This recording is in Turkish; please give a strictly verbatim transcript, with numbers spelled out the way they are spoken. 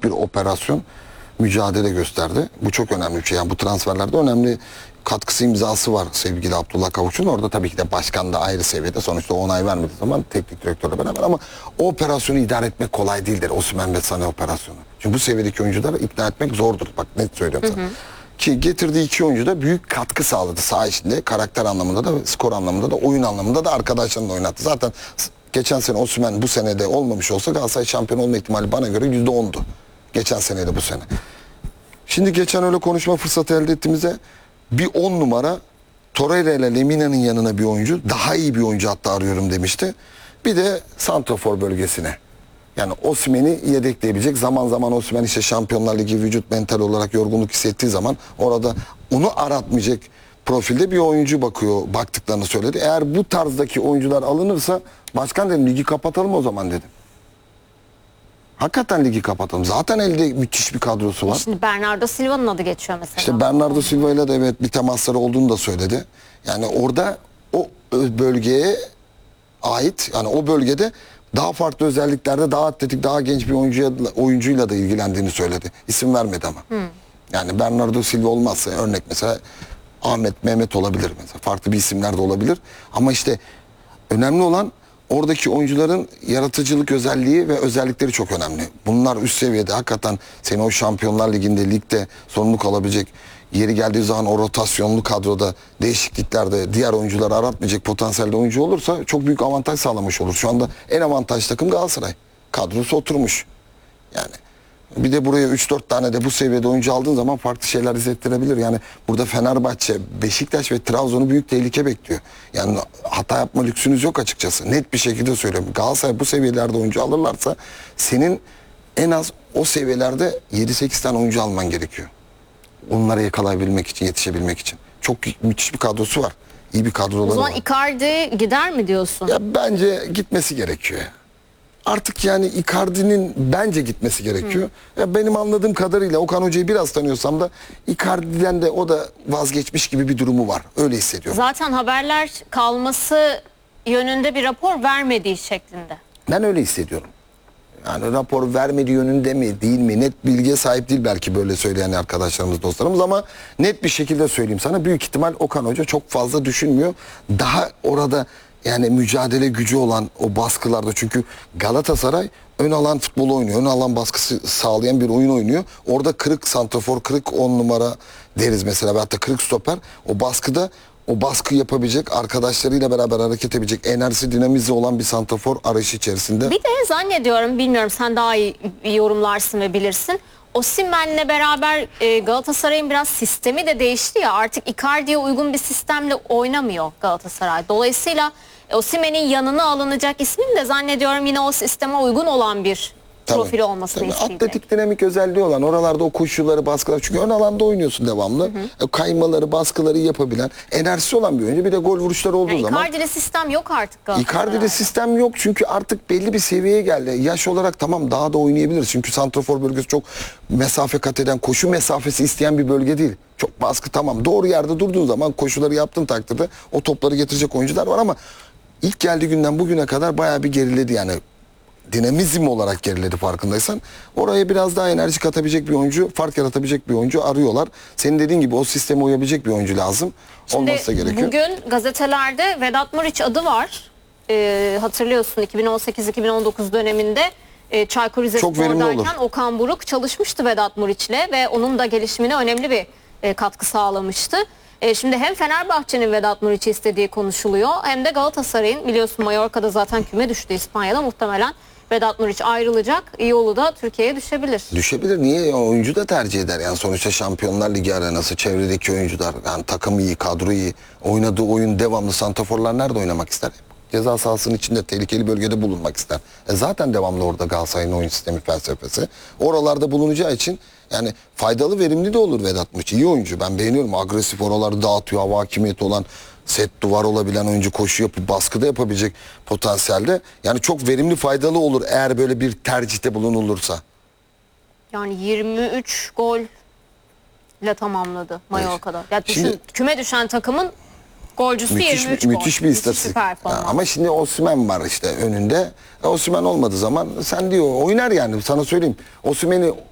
bir operasyon mücadele gösterdi. Bu çok önemli bir şey. Yani bu transferlerde önemli katkısı, imzası var sevgili Abdullah Kavuş'un. Orada tabii ki de başkan da ayrı seviyede. Sonuçta onay vermediği zaman teknik direktörle beraber, ama o operasyonu idare etmek kolay değildir. Osimhen ve Sané operasyonu. Çünkü bu seviyedeki oyuncuları ikna etmek zordur. Bak net söylüyorum sana. Hı hı. Ki getirdiği iki oyuncu da büyük katkı sağladı saha içinde. Karakter anlamında da, skor anlamında da, oyun anlamında da arkadaşlarını oynattı. Zaten geçen sene Osimhen bu senede olmamış olsa Galatasaray şampiyon olma ihtimali bana göre yüzde ondu. Geçen senede bu sene. Şimdi geçen öyle konuşma fırsatı elde ettiğimizde bir on numara Torreira ile Lemina'nın yanına bir oyuncu, daha iyi bir oyuncu hatta arıyorum demişti. Bir de santrafor bölgesine. Yani Osimhen'i yedekleyebilecek. Zaman zaman Osimhen işte Şampiyonlar Ligi vücut mental olarak yorgunluk hissettiği zaman orada onu aratmayacak profilde bir oyuncu bakıyor, baktıklarını söyledi. Eğer bu tarzdaki oyuncular alınırsa başkan dedim ligi kapatalım o zaman dedim. Hakikaten ligi kapatalım. Zaten elde müthiş bir kadrosu var. Şimdi Bernardo Silva'nın adı geçiyor mesela. İşte Bernardo Silva ile de evet bir temasları olduğunu da söyledi. Yani orada o bölgeye ait, yani o bölgede daha farklı özelliklerde, daha atletik, daha genç bir oyuncuya, oyuncuyla da ilgilendiğini söyledi. İsim vermedi ama. Hmm. Yani Bernardo Silva olmazsa örnek mesela Ahmet, Mehmet olabilir mesela. Farklı bir isimler de olabilir. Ama işte önemli olan oradaki oyuncuların yaratıcılık özelliği ve özellikleri çok önemli. Bunlar üst seviyede hakikaten seni o Şampiyonlar Ligi'nde, ligde sorumluluk alabilecek, yeri geldiği zaman o rotasyonlu kadroda, değişikliklerde diğer oyuncuları aratmayacak potansiyelde oyuncu olursa çok büyük avantaj sağlamış olur. Şu anda en avantaj takım Galatasaray. Kadrosu oturmuş. Yani bir de buraya üç dört tane de bu seviyede oyuncu aldığın zaman farklı şeyler izlettirebilir. Yani burada Fenerbahçe, Beşiktaş ve Trabzon'u büyük tehlike bekliyor. Yani hata yapma lüksünüz yok açıkçası. Net bir şekilde söylüyorum. Galatasaray bu seviyelerde oyuncu alırlarsa senin en az o seviyelerde yedi sekiz tane oyuncu alman gerekiyor. Onlara yakalayabilmek için, yetişebilmek için. Çok müthiş bir kadrosu var. İyi bir kadroları var. O zaman Icardi gider mi diyorsun? Ya bence gitmesi gerekiyor. Artık yani Icardi'nin bence gitmesi gerekiyor. Hı. Ya benim anladığım kadarıyla Okan Hoca'yı biraz tanıyorsam da Icardi'den de o da vazgeçmiş gibi bir durumu var. Öyle hissediyorum. Zaten haberler kalması yönünde bir rapor vermediği şeklinde. Ben öyle hissediyorum. Yani rapor vermediği yönünde mi değil mi net bilgiye sahip değil belki böyle söyleyen arkadaşlarımız, dostlarımız, ama net bir şekilde söyleyeyim sana, büyük ihtimal Okan Hoca çok fazla düşünmüyor. Daha orada yani mücadele gücü olan o baskılarda, çünkü Galatasaray ön alan futbolu oynuyor. Ön alan baskısı sağlayan bir oyun oynuyor. Orada kırık santrafor, kırık on numara deriz mesela, hatta kırık stoper, o baskıda o baskı yapabilecek, arkadaşlarıyla beraber hareket edebilecek, enerjisi, dinamizmi olan bir santrafor arayışı içerisinde. Bir de zannediyorum, bilmiyorum sen daha iyi yorumlarsın ve bilirsin. Osimhen'le beraber e, Galatasaray'ın biraz sistemi de değişti ya, artık Icardi'ye uygun bir sistemle oynamıyor Galatasaray. Dolayısıyla e, Osimhen'in yanına alınacak ismin de zannediyorum yine o sisteme uygun olan bir Tabii, profili olmasını tabii. isteyecek. Atletik dinamik özelliği olan, oralarda o koşuları, baskılar, çünkü ön alanda oynuyorsun devamlı. Hı hı. Kaymaları, baskıları yapabilen, enerjisi olan bir oyuncu. Bir de gol vuruşları olduğu yani zaman. Icardi'li sistem yok artık Galatasaray'da. Icardi'li sistem yok çünkü artık belli bir seviyeye geldi. Yaş olarak tamam daha da oynayabilir. Çünkü santrafor bölgesi çok mesafe kat eden, koşu mesafesi isteyen bir bölge değil. Çok baskı, tamam. Doğru yerde durduğun zaman, koşuları yaptığın takdirde o topları getirecek oyuncular var, ama ilk geldiği günden bugüne kadar bayağı bir geriledi yani. Dinamizm olarak geriledi farkındaysan. Oraya biraz daha enerji katabilecek bir oyuncu, fark yaratabilecek bir oyuncu arıyorlar. Senin dediğin gibi o sisteme uyabilecek bir oyuncu lazım. Şimdi olmazsa gerekiyor. Bugün gazetelerde Vedat Muriç adı var. Ee, hatırlıyorsun iki bin on sekiz iki bin on dokuz döneminde e, Çaykur Rizespor'dayken Okan Buruk çalışmıştı Vedat Muriç'le ve onun da gelişimine önemli bir e, katkı sağlamıştı. E, şimdi hem Fenerbahçe'nin Vedat Muriç'i istediği konuşuluyor, hem de Galatasaray'ın, biliyorsun Mallorca'da zaten küme düştü İspanya'da, muhtemelen Vedat Muriç ayrılacak. İyioğlu da Türkiye'ye düşebilir. Düşebilir. Niye? Oyuncu da tercih eder. Yani sonuçta Şampiyonlar Ligi arenası, çevredeki oyuncular, yani takım iyi, kadro iyi. Oynadığı oyun devamlı, santraforlar nerede oynamak ister? Ceza sahasının içinde tehlikeli bölgede bulunmak ister. E zaten devamlı orada Galatasaray'ın oyun sistemi, felsefesi. Oralarda bulunacağı için yani faydalı, verimli de olur Vedat Muriç. İyi oyuncu. Ben beğeniyorum. Agresif, oraları dağıtıyor. Hava hakimiyeti olan, set duvar olabilen oyuncu, koşu yapıp baskıda yapabilecek potansiyelde. Yani çok verimli, faydalı olur eğer böyle bir tercihte bulunulursa. Yani yirmi üç gol ile tamamladı Mallorca'da. Ya düşün, şimdi, küme düşen takımın golcüsü müthiş, yirmi üç müthiş gol. Bir müthiş bir istatistik. Ama şimdi Osimhen var işte önünde. E, Osimhen olmadığı zaman sen diyor oynar yani, sana söyleyeyim. Osimhen'i